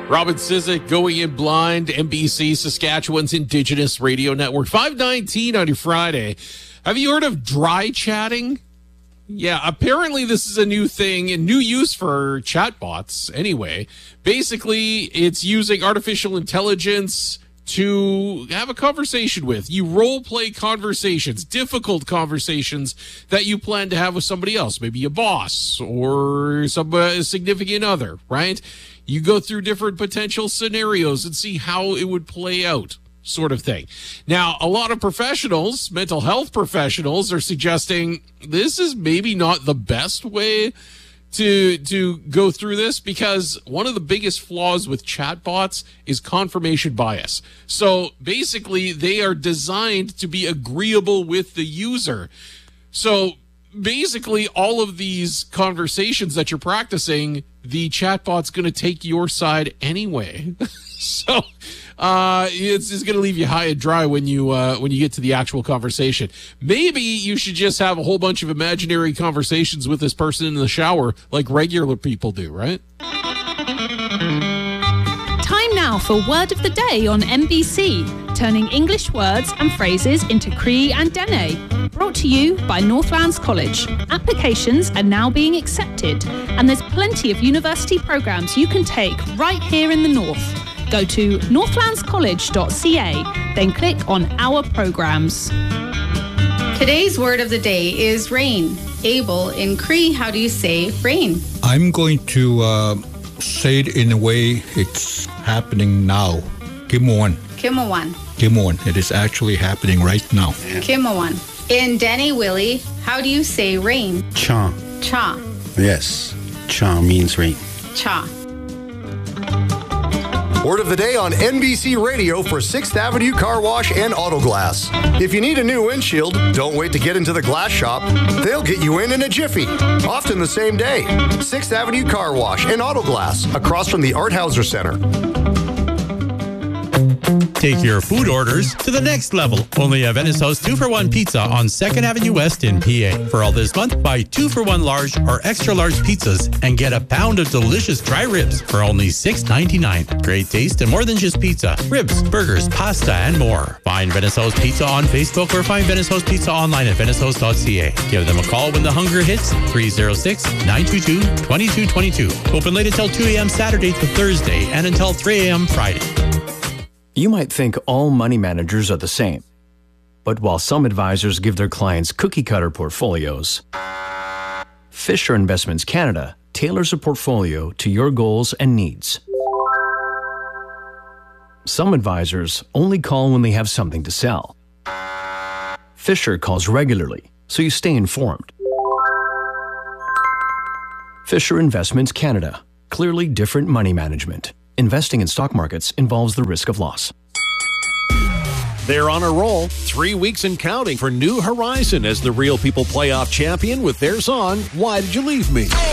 Robin Sizik, Going In Blind, NBC, Saskatchewan's Indigenous Radio Network. 5:19 on your Friday. Have you heard of dry chatting? Yeah, apparently this is a new thing and new use for chatbots anyway. Basically, it's using artificial intelligence to have a conversation with. You role play conversations, difficult conversations that you plan to have with somebody else, maybe a boss or a significant other, right? You go through different potential scenarios and see how it would play out, sort of thing. Now, a lot of professionals, mental health professionals, are suggesting this is maybe not the best way to go through this, because one of the biggest flaws with chatbots is confirmation bias. So basically, they are designed to be agreeable with the user. So basically, all of these conversations that you're practicing, the chatbot's going to take your side anyway. So it's going to leave you high and dry when you get to the actual conversation. Maybe you should just have a whole bunch of imaginary conversations with this person in the shower like regular people do, right? Time now for Word of the Day on NBC, turning English words and phrases into Cree and Dene. Brought to you by Northlands College. Applications are now being accepted, and there's plenty of university programs you can take right here in the North. Go to northlandscollege.ca, then click on Our Programs. Today's word of the day is rain. Abel, in Cree, how do you say rain? I'm going to say it in a way it's happening now. Kimuan. Kimawan. Kimuan. It is actually happening right now. Kimawan. In Dene Willie, how do you say rain? Cha. Cha. Yes. Cha means rain. Cha. Word of the day on NBC Radio for 6th Avenue Car Wash and Auto Glass. If you need a new windshield, don't wait to get into the glass shop. They'll get you in a jiffy, often the same day. 6th Avenue Car Wash and Auto Glass, across from the Art Hauser Center. Take your food orders to the next level. Only at Venice House 2-for-1 Pizza on 2nd Avenue West in PA. For all this month, buy 2-for-1 large or extra large pizzas and get a pound of delicious dry ribs for only $6.99. Great taste and more than just pizza. Ribs, burgers, pasta, and more. Find Venice House Pizza on Facebook or find Venice House Pizza online at venicehouse.ca. Give them a call when the hunger hits, 306-922-2222. Open late until 2 a.m. Saturday to Thursday and until 3 a.m. Friday. You might think all money managers are the same. But while some advisors give their clients cookie-cutter portfolios, Fisher Investments Canada tailors a portfolio to your goals and needs. Some advisors only call when they have something to sell. Fisher calls regularly, so you stay informed. Fisher Investments Canada. Clearly different money management. Investing in stock markets involves the risk of loss. They're on a roll, 3 weeks and counting for New Horizon as the Real People playoff champion with their song, Why Did You Leave Me?